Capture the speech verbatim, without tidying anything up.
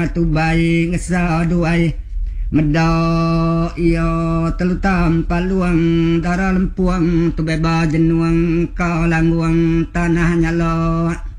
tu baik ngesa duai Meda iyo telutam paluang darah lempuang tu beba jenuang kau langguang tanah nyalo